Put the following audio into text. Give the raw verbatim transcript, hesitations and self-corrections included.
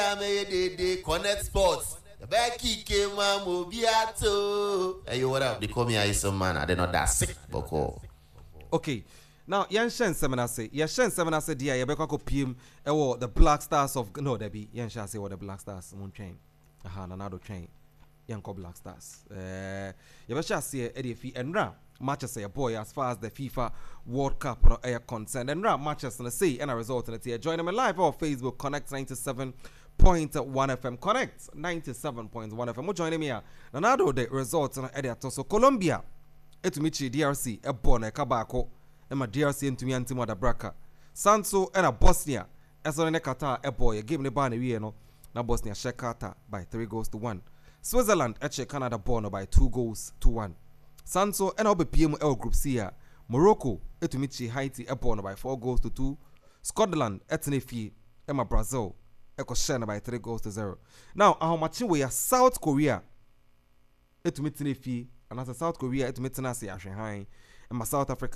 me de de connect sports. The back came mobiato. Hey, what up? They call me Isom man. I did not that sick boko. Okay. Now, Yan Shen Seminar say, Yan Shen Seminar say, dear, Yabeko P M, or the Black Stars of no, there be Yan Shen say, what the Black Stars won't train. Aha, Nanado train. Yanko Black Stars. Uh, Yabesha say, Eddie Fee and Ra matches say a boy as far as the FIFA World Cup on air concerned. And Ra matches and say, and a result in the tier. Join them live on Facebook, Connect ninety-seven point one F M. Connect ninety-seven point one F M. Join me here. Nanado the results in Eddie So Colombia, Etumichi D R C, a born a Kabako. Emma D R C into me anti mother braka. Sanso and a Bosnia. As on a Qatar, a boy, a game the ban we no. Now Bosnia share Qatar by three goals to one. Switzerland actually Canada born by two goals to one. Sanso and Obe P M L Group C here. Morocco, Etumichi Haiti, a born by four goals to two. Scotland, Etnefi, Emma Brazil, Echo Shana by three goals to zero. Now, how much we are South Korea, Etumichi Nefi, and as a South Korea, Etumichi Nasi Ashenhain, and my South Africa.